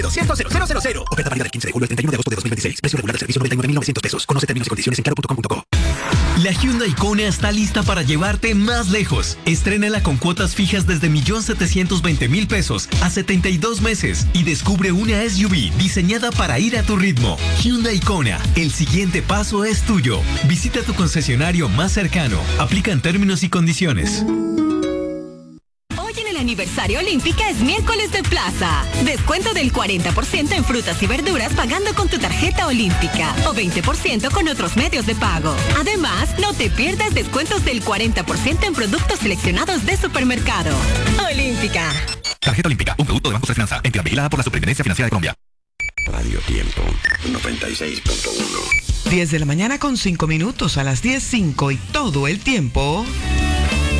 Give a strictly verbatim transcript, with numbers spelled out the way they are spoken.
doscientos cero cero cero. Oferta válida del quince de julio al treinta y uno de agosto de dos mil veintiséis. Precio regular del servicio noventa y nueve mil novecientos pesos. Conoce términos y condiciones en claro punto com punto co. La Hyundai Kona está lista para llevarte más lejos. Estrénala con cuotas fijas desde un millón setecientos veinte mil pesos a setenta y dos meses y descubre una S U V diseñada para ir a tu ritmo. Hyundai Kona, el siguiente paso es tuyo. Visita tu concesionario más cercano. Aplican términos y condiciones. Aniversario Olímpica es miércoles de plaza. Descuento del cuarenta por ciento en frutas y verduras pagando con tu tarjeta Olímpica o veinte por ciento con otros medios de pago. Además, no te pierdas descuentos del cuarenta por ciento en productos seleccionados de supermercado. Olímpica. Tarjeta Olímpica, un producto de Banco Finanza, entidad vigilada por la Superintendencia Financiera de Colombia. Radio Tiempo, noventa y seis punto uno. diez de la mañana con cinco minutos, a las diez cinco y todo el tiempo.